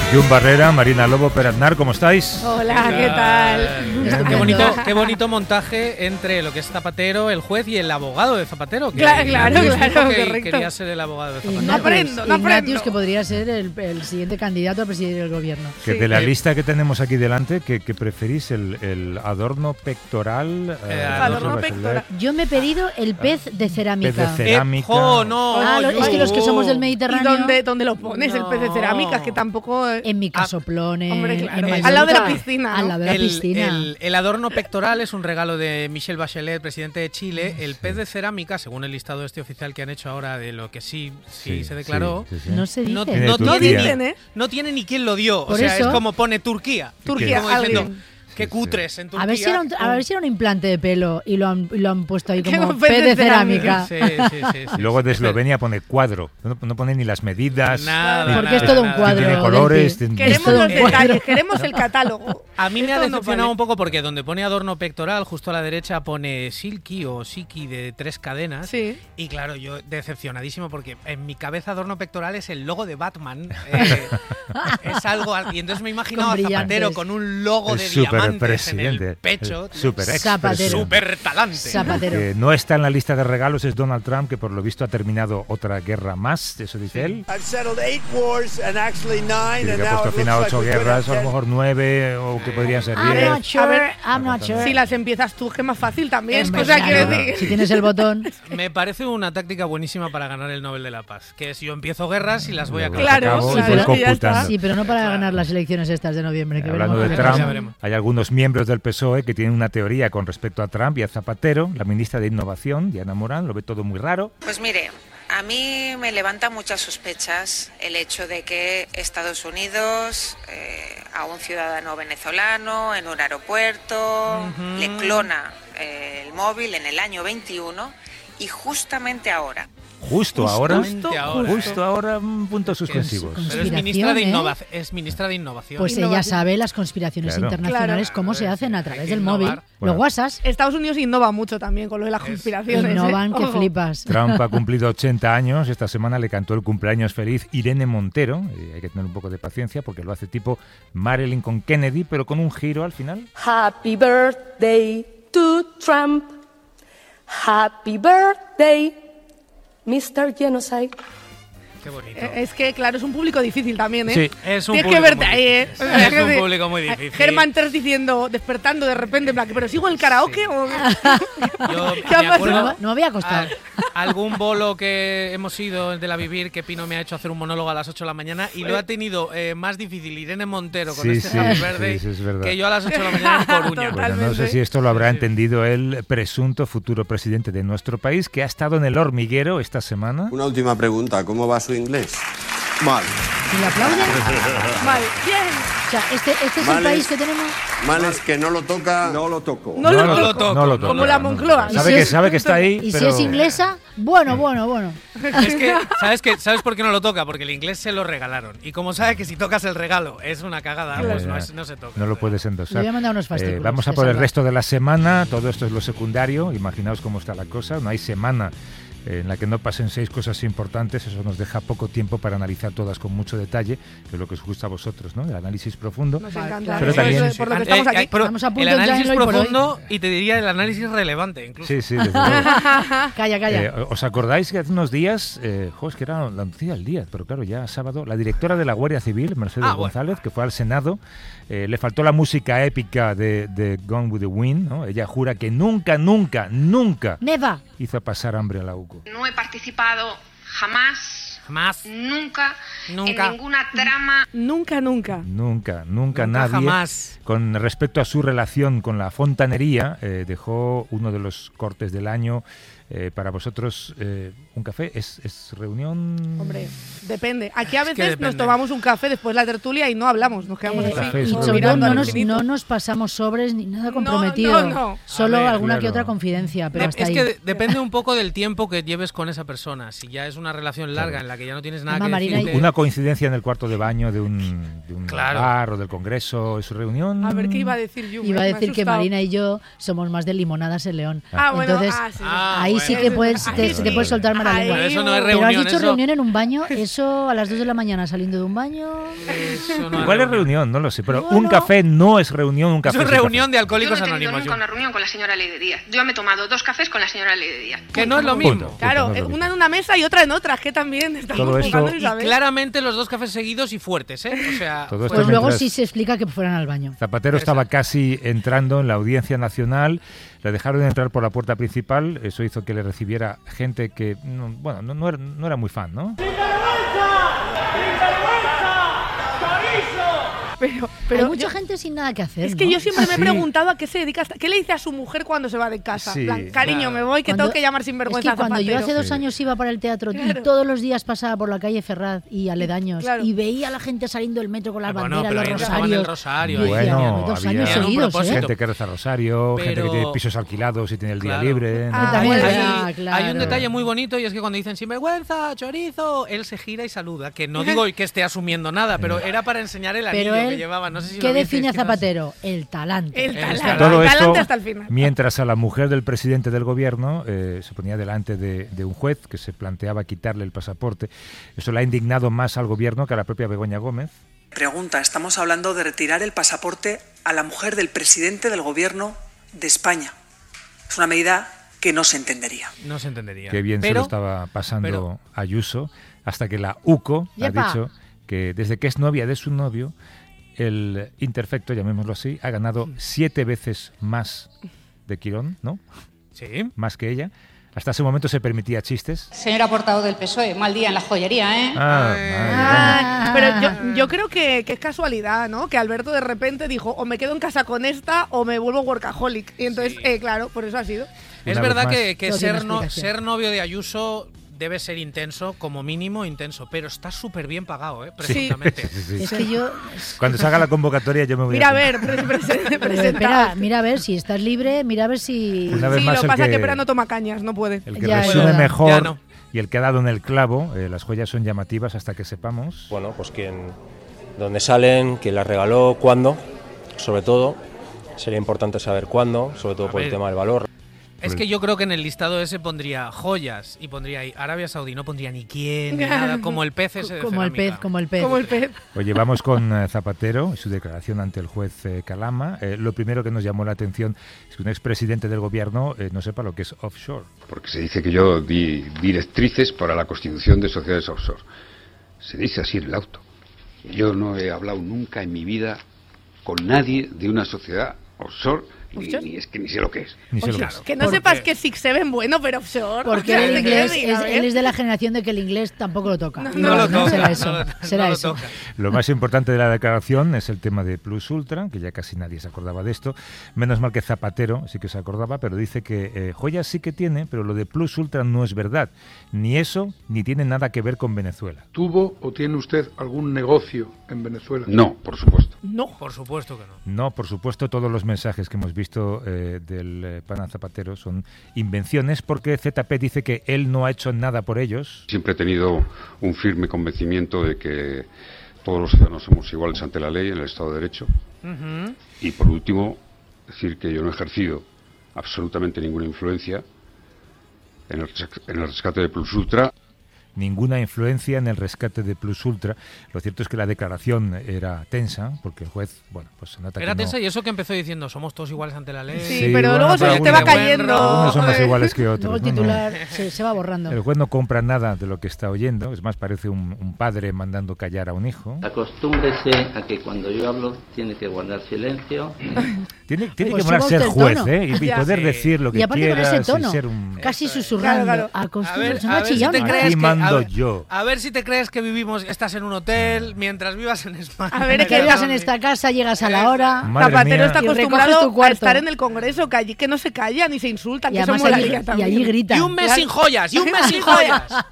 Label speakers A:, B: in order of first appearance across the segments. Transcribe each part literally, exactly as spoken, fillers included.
A: Jun Barrera, Marina Lobo, Peraznar, ¿cómo estáis?
B: Hola, ¿qué tal?
C: Qué bonito, qué bonito montaje entre lo que es Zapatero, el juez y el abogado de Zapatero. Que
B: claro, claro, claro,
C: que
B: correcto.
C: Quería ser el abogado de Zapatero.
B: No aprendo, no aprendo.
D: Ignatius, que podría ser el, el siguiente candidato a presidir el gobierno.
A: Que
B: Sí.
A: de la
C: Eh,
A: lista que tenemos aquí delante, ¿qué, qué preferís? ¿El, el adorno pectoral?
C: Eh,
B: adorno
A: Bachelet,
B: pectoral.
D: Yo me he pedido el pez de cerámica.
A: Pez de cerámica.
C: Eh, jo, no.
D: Ah, lo- es que los que somos del
B: ¿Y
D: Mediterráneo,
B: dónde, dónde lo pones, el pez de
C: No.
B: cerámica? Es que tampoco... eh,
D: en mi casoplón,
B: Hombre,
D: en,
B: claro.
D: en
B: Al lado de la
D: Mallorca,
B: piscina,
D: Al
B: ¿no?
D: lado de la
C: El,
D: piscina.
C: el- el adorno pectoral es un regalo de Michelle Bachelet, presidente de Chile. El pez de cerámica, según el listado este oficial que han hecho ahora de lo que sí, sí,
A: Sí,
C: se declaró,
A: sí, sí, sí.
D: No se dice.
C: no,
A: Tiene
C: no
A: Turquía.
C: tiene,
B: dicen, ¿eh?
C: no tiene ni quién lo dio.
D: Por
C: o sea,
D: eso-
C: es como pone Turquía.
B: Turquía,
C: Como diciendo,
B: alguien.
C: qué
A: Sí, sí.
C: cutres en Turquía.
D: A ver, si era un, a ver si era un implante de pelo y lo han, y lo han puesto ahí
B: Que
D: como
B: un
D: pez de cerámica.
C: Sí, sí, sí, sí.
A: Y luego de Eslovenia pone cuadro, no, no pone ni las medidas.
C: Nada,
D: Porque
C: nada,
D: es todo un
C: nada.
D: cuadro.
A: Tiene colores.
D: Delphi.
A: tiene-
B: Queremos
D: todo
B: los
D: un cuadro.
B: detalles, queremos el catálogo.
C: A mí me ha
B: Esto no
C: decepcionado
B: vale.
C: un poco porque donde pone adorno pectoral, justo a la derecha pone Silky o Siki de tres cadenas.
B: Sí.
C: Y claro, yo decepcionadísimo porque en mi cabeza adorno pectoral es el logo de Batman. eh, es algo. al- Y entonces me he imaginado
D: Con
C: a Zapatero
D: brillantes.
C: con un logo de
A: Es súper
C: diamantes en
A: presidente.
C: el pecho.
A: Es súper ex
D: Zapatero.
A: presidente.
C: Súper talante.
D: Zapatero.
A: Que no está en la lista de regalos es Donald Trump, que por lo visto ha terminado otra guerra más, eso dice él.
E: I've settled eight wars and actually nine,
A: Dice
E: and
A: que ha
E: now
A: puesto
E: it
A: fin a
E: looks
A: ocho
E: like we're
A: guerras, o a
E: gonna
A: lo mejor nueve, o que podrían ser
D: I'm
A: diez.
D: not sure,
B: A ver,
D: I'm not sure.
B: Si las empiezas tú, que es más fácil también.
D: Hombre,
B: O sea,
D: claro,
B: quiero
A: claro.
B: decir...
D: si tienes el botón.
C: Me parece una táctica buenísima para ganar el Nobel de la Paz. Que es yo empiezo guerras y las voy a
A: Luego
C: acabar.
B: Claro,
A: acabo y
B: claro,
A: voy
B: y ya está.
A: computando.
D: Sí, pero no para
C: Claro.
D: ganar las elecciones estas de noviembre. Que
A: Hablando de
D: veremos.
A: Trump,
C: Ya veremos.
A: hay algunos miembros del P S O E que tienen una teoría con respecto a Trump y a Zapatero. La ministra de Innovación, Diana Morán, lo ve todo muy raro.
F: Pues mire, a mí me levanta muchas sospechas el hecho de que Estados Unidos eh, a un ciudadano venezolano en un aeropuerto le clona eh, el móvil en el año veintiuno y justamente ahora.
A: Justo ahora,
C: Justamente ahora.
A: justo ahora, mm, puntos suspensivos.
D: es-
C: Pero es ministra, de
D: Conspiración, ¿eh?
C: innova- es ministra de Innovación.
D: Pues ella
B: Innovación.
D: sabe las conspiraciones
A: Claro.
D: internacionales,
B: Claro.
D: cómo se hacen a través
C: Hay que
D: del
C: innovar.
D: móvil.
A: Bueno.
D: Los WhatsApp
B: Estados Unidos innova mucho también con lo de las conspiraciones. ¿eh?
D: innovan que
B: Ojo.
D: flipas.
A: Trump ha cumplido ochenta años. Esta semana le cantó el cumpleaños feliz Irene Montero. Y hay que tener un poco de paciencia porque lo hace tipo Marilyn con Kennedy, pero con un giro al final.
G: Happy birthday to Trump. Happy birthday, mister Genocide.
C: Qué bonito.
B: Eh, Es que, claro, es un público difícil también, ¿eh?
A: Sí.
C: Es un
B: Tienes que
C: público
B: verte
C: muy
B: ahí, ¿eh?
C: difícil.
B: O sea,
C: Es
B: que
C: un
B: de-
C: público muy difícil.
B: Germán Terz diciendo, despertando de repente, en plan, ¿pero sigo en el karaoke? O...
C: Yo
B: ¿Qué ha
C: me acuerdo
D: No, no me había costado.
C: a- algún bolo que hemos ido de la Vivir que Pino me ha hecho hacer un monólogo a las ocho de la mañana y lo ha tenido eh, más difícil Irene Montero con
A: Sí,
C: este
A: sí,
C: Happy
A: sí,
C: Birthday
A: sí, es verdad.
C: que yo a las ocho de la mañana en Coruña.
B: Total.
A: Bueno, no sé
B: Totalmente.
A: si esto lo habrá
C: Sí, sí.
A: entendido el presunto futuro presidente de nuestro país, que ha estado en el hormiguero esta semana.
H: Una última pregunta, ¿cómo va su inglés? Mal.
D: ¿Y le aplauden?
B: Vale, bien.
D: O sea, este, este es
H: Mal
D: el país
H: es-
D: que tenemos.
H: Mal es que no lo toca. No lo toco.
B: No, lo,
C: lo
B: toco.
C: toco.
A: no lo toca,
B: Como la
A: no, no.
B: Moncloa.
D: ¿Y
A: Sabe
D: si
A: que,
D: es-
A: sabe que está ahí,
D: Y
A: pero...
D: si es inglesa, bueno, bueno, bueno.
C: Es que, ¿sabes, que, ¿sabes por qué no lo toca? Porque el inglés se lo regalaron. Y como sabe que si tocas el regalo es una cagada,
A: Ya,
C: pues
A: ya.
C: no, es- no se toca.
A: No lo puedes endosar.
D: Le voy a mandar unos fascículos
A: vamos a
D: de
A: por el
D: salva.
A: resto de la semana. Todo esto es lo secundario. Imaginaos cómo está la cosa. No hay semana eh, en la que no pasen seis cosas importantes. Eso nos deja poco tiempo para analizar todas con mucho detalle, que es lo que os gusta a vosotros, ¿no? El análisis profundo.
B: Nos
D: Vale,
B: encanta.
D: claro.
A: Pero
B: Eso
A: también-
B: es por lo que
C: Eh,
B: estamos
C: eh,
B: aquí.
C: pero
D: Estamos a punto
C: el
D: de
C: análisis
D: entrarlo hoy por hoy.
C: profundo y te diría el análisis relevante incluso.
A: Sí, sí, desde luego.
D: Calla, calla.
A: Eh, ¿Os acordáis que hace unos días, eh, jo, es que era la noticia del día, pero claro, ya sábado, la directora de la Guardia Civil, Mercedes
C: Ah, bueno.
A: González, que fue al Senado, eh, le faltó la música épica de, de Gone with the Wind, ¿no? Ella jura que nunca, nunca, nunca
D: Neva.
A: hizo pasar hambre a la U C O.
I: No he participado jamás,
C: Jamás.
I: nunca,
C: Nunca.
I: en ninguna trama.
B: Nunca, nunca.
A: Nunca, nunca,
C: Nunca
A: nadie.
C: jamás.
A: Con respecto a su relación con la fontanería, eh, dejó uno de los cortes del año. Eh, para vosotros, eh, un café es, es reunión.
B: Hombre, depende. Aquí a
C: Es que
B: veces nos
C: depende.
B: tomamos un café después de la tertulia y no hablamos, nos quedamos
D: Eh,
A: Café
B: así.
A: es
D: y sobre todo
B: mirando
D: no
B: al
D: nos,
B: infinito.
D: no nos pasamos sobres ni nada
B: No,
D: comprometido.
B: no, no.
D: Solo
C: A ver,
D: alguna que
A: claro.
D: otra confidencia, pero
C: De-
D: hasta
C: es
D: ahí.
C: que de- depende un poco del tiempo que lleves con esa persona. Si ya es una relación larga
A: Claro.
C: en la que ya no tienes nada
D: Además,
C: que
D: Marina,
C: decirte.
A: Una coincidencia en el cuarto de baño de un, de un
C: Claro.
A: bar o del congreso, es reunión.
B: A ver qué iba a decir yo.
D: Iba a
B: me ha
D: decir que
B: asustado.
D: Marina y yo somos más de limonadas en León.
B: Ah, bueno,
D: Entonces,
B: ah, sí.
C: Ah,
D: ahí
C: bueno. bueno.
D: sí que puedes, te,
C: Ahí
D: te
C: sí.
D: puedes soltar más la
B: Ahí
D: lengua.
C: Pero eso no es
D: Pero
C: reunión.
D: has dicho
C: eso,
D: reunión en un baño, eso a las dos de la mañana saliendo de un baño.
C: eso no
A: Igual es reunión, no lo sé, pero
D: Bueno.
A: un café no es reunión, un café
C: Eso es
A: es un
C: reunión
A: café.
C: de
I: Yo
C: Alcohólicos
I: no he tenido
C: Anónimos.
I: nunca
C: yo.
I: una reunión con la señora Ley de Díaz. Yo me he tomado dos cafés con la señora Ley de Díaz.
C: Que no es lo
A: Punto.
C: mismo.
B: Claro,
A: no es
B: eh,
A: lo mismo.
B: una en una mesa y otra en otra, que también estamos
A: Todo esto-
B: jugando,
C: Y
B: Isabel.
C: claramente los dos cafés seguidos y fuertes, ¿eh? O sea,
A: Todo esto
D: Pues luego
A: mientras-
D: sí se explica que fueran al baño.
A: Zapatero estaba casi entrando en la Audiencia Nacional, le dejaron entrar por la puerta principal, eso hizo que le recibiera gente que, no, bueno, no, no era, no era muy fan, ¿no?
B: Pero, pero
D: Hay mucha
B: yo-
D: gente sin nada que hacer.
B: Es que
D: ¿no?
B: yo siempre me he
A: Sí.
B: preguntado a qué se dedica, hasta- qué le dice a su mujer cuando se va de casa.
A: Sí.
B: En plan, cariño,
C: Claro.
B: me voy, que
D: Cuando-
B: tengo que llamar sin
D: Es
B: vergüenza
D: que cuando yo hace dos
A: Sí.
D: años iba para el teatro
B: Claro.
D: y todos los días pasaba por la calle Ferraz y aledaños
B: Claro.
D: y veía a la gente saliendo del metro con las
C: Ah, bueno,
D: banderas,
C: pero
D: los
C: ahí rezaban el
D: rosarios.
C: rosario,
D: Yo
C: ahí.
D: decía,
A: Bueno,
D: dos
A: había-
D: años
C: Tenían un
D: seguidos, ¿eh?
C: propósito.
A: Gente que reza rosario, gente que
C: Pero-
A: tiene pisos alquilados y tiene el día
C: Claro.
A: libre. ¿no?
B: Ah,
D: También
B: bueno,
D: es
B: sí.
D: verdad,
C: Hay
D: claro.
C: un detalle muy bonito y es que cuando dicen sinvergüenza, chorizo, él se gira y saluda. Que no digo que esté asumiendo nada, pero era para enseñar el anillo
D: Pero
C: que
D: él,
C: llevaba. No sé si
D: ¿qué
C: lo visteis,
D: define a
C: quizás.
D: Zapatero? El talante.
B: El
C: El
B: talante,
C: talante.
A: Todo
B: el
A: esto
B: talante hasta el final.
A: mientras a la mujer del presidente del gobierno eh, se ponía delante de, de un juez que se planteaba quitarle el pasaporte. Eso le ha indignado más al gobierno que a la propia Begoña Gómez.
J: Pregunta, estamos hablando de retirar el pasaporte a la mujer del presidente del gobierno de España. Es una medida que no se entendería.
C: No se entendería.
A: Qué bien se
C: Pero-
A: lo estaba pasando
C: pero-
A: Ayuso, hasta que la U C O ha
D: Yepa.
A: dicho que desde que es novia de su novio, el imperfecto, llamémoslo así, ha ganado siete veces más de Quirón, ¿no?
C: Sí.
A: Más que ella. Hasta ese momento se permitía chistes.
K: Señora portavoz del P S O E, mal día en la joyería, ¿eh?
A: Ah,
C: Ay.
A: madre
B: Ah, pero yo, yo creo que, que es casualidad, ¿no? Que Alberto de repente dijo, o me quedo en casa con esta o me vuelvo workaholic. Y entonces,
C: Sí.
B: eh, claro, por eso ha sido.
C: Es
A: Una vez
C: verdad
A: más.
C: que, que
D: Todo tiene
C: ser, no-
D: explicación.
C: ser novio de Ayuso debe ser intenso, como mínimo intenso, pero está súper bien pagado, ¿eh? Presuntamente.
A: Sí, sí.
D: Es que yo...
A: Cuando se haga la convocatoria yo me voy
B: Mira a
A: apuntar.
B: ver, pre- pre-
D: Pero
B: presentado.
D: espera, mira a ver si estás libre, mira a ver si...
A: Una vez
B: Sí,
A: más
B: lo
A: el
B: pasa
A: que-
B: que Pera no toma cañas, no puede.
A: El que
D: Ya, es
A: resume
D: verdad.
A: mejor
C: Ya no.
A: y el que ha dado en el clavo, eh, las joyas son llamativas hasta que sepamos.
L: Bueno, pues quién, dónde salen, quién las regaló, cuándo, sobre todo. Sería importante saber cuándo, sobre todo
C: A
L: por el
C: ver.
L: tema del valor.
C: Es que yo creo que en el listado ese pondría joyas y pondría ahí Arabia Saudí, no pondría ni quién, ni nada, como el pez ese de
D: Como el
C: cerámica.
D: pez, como el pez.
B: Como el pez.
A: Oye, vamos con eh, Zapatero y su declaración ante el juez eh, Calama. Eh, lo primero que nos llamó la atención es que un expresidente del gobierno eh, no sepa lo que es offshore.
M: Porque se dice que yo di directrices para la constitución de sociedades offshore. Se dice así en el auto. Yo no he hablado nunca en mi vida con nadie de una sociedad offshore, ni,
B: ¿Offshore?
M: ni es que ni sé lo que es.
A: Ni sé lo
B: Oye,
A: que es.
B: que no
C: Porque-
B: sepas que Six Seven bueno, pero offshore.
D: Porque
B: O sea,
D: el
B: ¿te
D: inglés,
B: quieres ir,
D: es,
B: a ver?
D: él es de la generación de que el inglés tampoco lo toca.
B: No,
C: No lo toca,
D: será
C: no
D: eso.
C: lo- no
D: será
C: lo
D: eso.
C: toca.
A: Lo más importante de la declaración es el tema de Plus Ultra, que ya casi nadie se acordaba de esto. Menos mal que Zapatero sí que se acordaba, pero dice que eh, joyas sí que tiene, pero lo de Plus Ultra no es verdad. Ni eso, ni tiene nada que ver con Venezuela.
N: ¿Tuvo o tiene usted algún negocio en Venezuela?
M: No, por supuesto.
B: No.
C: Por supuesto que no.
A: No, por supuesto, todos los mensajes que hemos visto eh, del eh, pana Zapatero son invenciones, porque Z P dice que él no ha hecho nada por ellos.
M: Siempre he tenido un firme convencimiento de que todos los ciudadanos somos iguales ante la ley en el Estado de Derecho.
C: Ujú.
M: Y por último, decir que yo no he ejercido absolutamente ninguna influencia en el, res- en el rescate de Plus Ultra.
A: Ninguna influencia en el rescate de Plus Ultra. Lo cierto es que la declaración era tensa, porque el juez, bueno, pues se nota
C: Era
A: que no...
C: tensa y eso que empezó diciendo, somos todos iguales ante la ley.
B: Sí, pero luego se
A: pero
B: te va
A: algunos-
B: cayendo.
A: Algunos son más
B: Joder.
A: iguales que otros.
D: Luego el
A: ¿no? No.
D: titular se, se va borrando.
A: El juez no compra nada de lo que está oyendo, es más, parece un, un padre mandando callar a un hijo.
O: Acostúmbrese a que cuando yo hablo tiene que guardar silencio.
A: Tiene, tiene
D: Pues
A: que molar
D: suba
A: ser
D: usted el
A: juez,
D: tono.
A: ¿eh? Y, y
B: Ya.
A: poder
C: Sí.
A: decir lo que
D: Y aparte con
A: quieras
D: ese tono,
A: y ser un...
D: casi susurrando.
B: Claro, claro.
C: A ver,
D: Acostúmbrese, no
C: a
D: ha
C: ver si
D: chillado
C: te
D: ni
C: crees
D: nada.
A: Aquí
C: que,
A: mando
C: a ver,
A: yo.
C: A ver si te crees que vivimos, estás en un hotel mientras vivas en España.
B: A ver, es
D: Que
B: que
D: llegas en esta casa, llegas a la hora.
A: Madre
B: Zapatero
A: mía.
B: está
D: Y recoges
B: acostumbrado
D: tu cuarto.
B: a estar en el Congreso, que allí que no se callan ni se insultan,
D: Y
B: que eso
D: además allí,
B: molaría
D: y
B: también.
D: allí gritan.
C: Y un mes sin joyas, y un mes sin joyas.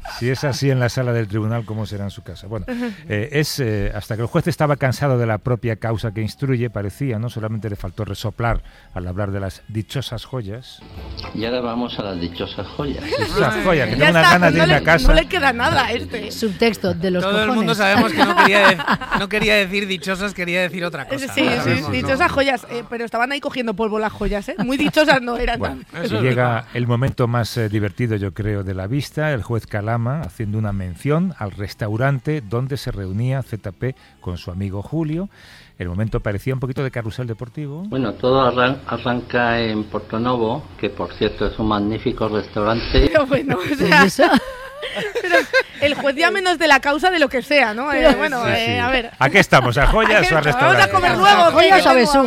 A: Si es así en la sala del tribunal, ¿cómo será en su casa? Bueno, eh, es eh, hasta que el juez estaba cansado de la propia causa que instruye, parecía, ¿no? Solamente le faltó resoplar al hablar de las dichosas joyas.
O: Y ahora vamos a las dichosas joyas.
A: Dichosas joyas, que
B: Ya
A: tengo unas
B: está,
A: ganas de
B: no
A: irme
B: le-
A: a casa.
B: No le queda nada a este.
D: Subtexto de los
C: Todo
D: cojones.
C: el mundo sabemos que no quería, de- no quería decir dichosas, quería decir otra cosa.
B: Sí,
C: Lo
B: sí,
C: sabemos, ¿no?
B: dichosas joyas, eh, pero estaban ahí cogiendo polvo las joyas, ¿eh? Muy dichosas no eran.
A: Bueno,
B: tan-
A: y llega el momento más eh, divertido, yo creo, de la vista, el juez Calama haciendo una mención al restaurante donde se reunía Z P con su amigo Julio. El momento parecía un poquito de carrusel deportivo.
O: Bueno, todo arran- arranca en Portonovo, que por cierto es un magnífico restaurante.
B: Pero bueno, o sea, pero el juez ya menos de la causa de lo que sea, ¿no? Eh, bueno,
A: Sí,
B: eh,
A: sí.
B: a ver.
A: ¿A qué estamos? ¿A joyas o a
B: Vamos a
A: restaurante?
B: comer luego.
D: Joyas
B: que
D: o
B: tengo
D: besugo.